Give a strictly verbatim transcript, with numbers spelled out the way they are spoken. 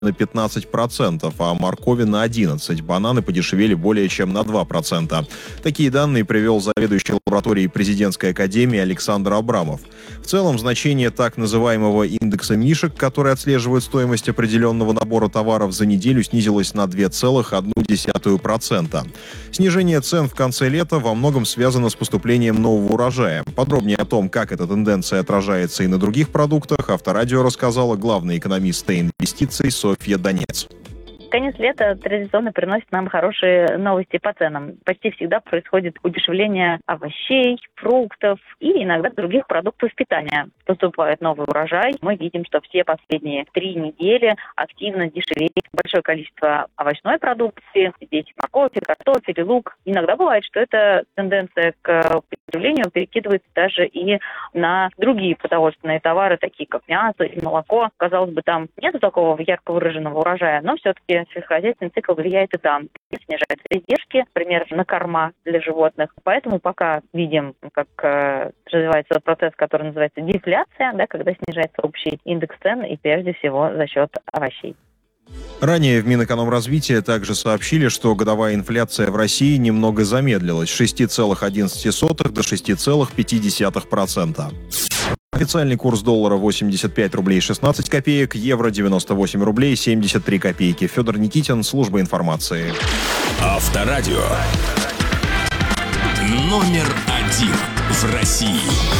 на пятнадцать процентов, а моркови на одиннадцать процентов. Бананы подешевели более чем на два процента. Такие данные привел заведующий лабораторией Президентской академии Александр Абрамов. В целом, значение так называемого индекса Мишек, который отслеживает стоимость определенного набора товаров, за неделю снизилось на два целых одна десятая процента. Снижение цен в конце лета во многом связано с поступлением нового урожая. Подробнее о том, как эта тенденция отражается и на других продуктах, Авторадио рассказала главный экономист инвестиций Софья Донец. Конец лета традиционно приносит нам хорошие новости по ценам. Почти всегда происходит удешевление овощей, фруктов и иногда других продуктов питания. Поступает новый урожай. Мы видим, что все последние три недели активно дешевеет большое количество овощной продукции. Здесь морковь, картофель, лук. Иногда бывает, что эта тенденция к подешевлению перекидывается даже и на другие продовольственные товары, такие как мясо и молоко. Казалось бы, там нет такого ярко выраженного урожая, но все-таки сельскохозяйственный цикл влияет и там. Снижаются издержки, например, на корма для животных. Поэтому пока видим, как э, развивается процесс, который называется дефляция, да, когда снижается общий индекс цен, и прежде всего за счет овощей. Ранее в Минэкономразвития также сообщили, что годовая инфляция в России немного замедлилась с шести целых одиннадцати сотых до шести целых пяти десятых процента. Официальный курс доллара восемьдесят пять рублей шестнадцать копеек, евро девяносто восемь рублей семьдесят три копейки. Федор Никитин, служба информации. Авторадио. Номер один в России.